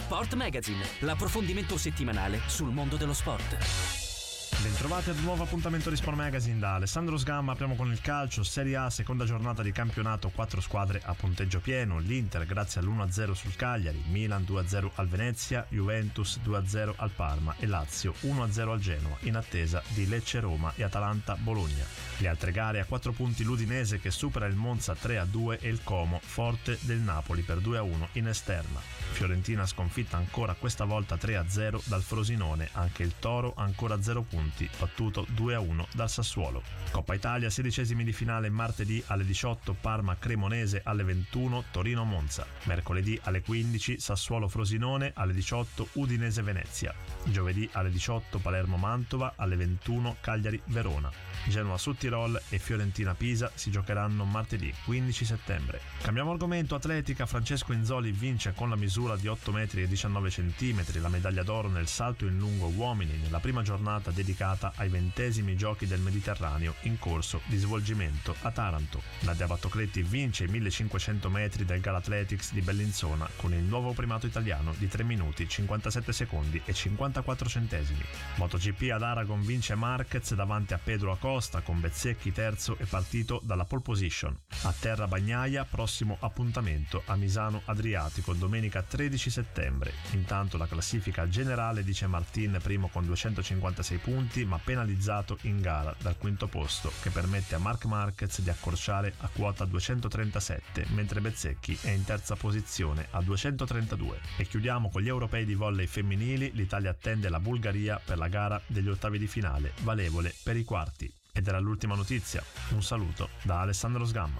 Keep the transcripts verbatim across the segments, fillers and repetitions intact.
Sport Magazine, l'approfondimento settimanale sul mondo dello sport. Bentrovati ad un nuovo appuntamento di Sport Magazine da Alessandro Sgamma. Apriamo con il calcio, Serie A, seconda giornata di campionato, quattro squadre a punteggio pieno. L'Inter grazie all'uno a zero sul Cagliari, Milan due a zero al Venezia, Juventus due a zero al Parma e Lazio uno a zero al Genoa, in attesa di Lecce-Roma e Atalanta-Bologna. Le altre gare: a quattro punti l'Udinese che supera il Monza tre a due e il Como forte del Napoli per due a uno in esterna. Fiorentina sconfitta ancora, questa volta tre a zero dal Frosinone, anche il Toro ancora zero punti, battuto due a uno dal Sassuolo. Coppa Italia, sedicesimi di finale martedì alle diciotto, Parma-Cremonese alle ventuno, Torino-Monza. Mercoledì alle quindici, Sassuolo-Frosinone, alle diciotto, Udinese-Venezia. Giovedì alle diciotto, Palermo-Mantova, alle ventuno, Cagliari-Verona. Genoa-Sudtirol e Fiorentina-Pisa si giocheranno martedì quindici settembre. Cambiamo argomento, atletica. Francesco Inzoli vince con la misura di otto metri e diciannove centimetri la medaglia d'oro nel salto in lungo uomini nella prima giornata dedicata ai ventesimi giochi del Mediterraneo in corso di svolgimento a Taranto. Nadia Battocletti vince i millecinquecento metri del Galathletics di Bellinzona con il nuovo primato italiano di tre minuti cinquantasette secondi e cinquantaquattro centesimi. MotoGP ad Aragon vince Marquez davanti a Pedro Acosta con Bezzecchi terzo e partito dalla pole position. A terra Bagnaia, prossimo appuntamento a Misano Adriatico domenica tredici settembre. Intanto la classifica generale dice Martin primo con duecentocinquantasei punti, ma penalizzato in gara dal quinto posto che permette a Marc Marquez di accorciare a quota duecentotrentasette, mentre Bezzecchi è in terza posizione a duecentotrentadue. E chiudiamo con gli europei di volley femminili. L'Italia attende la Bulgaria per la gara degli ottavi di finale, valevole per i quarti. Ed era l'ultima notizia. Un saluto da Alessandro Sgamma.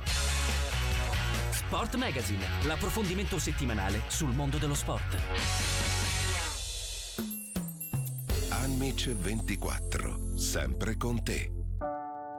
Sport Magazine, l'approfondimento settimanale sul mondo dello sport. Amici ventiquattro, sempre con te.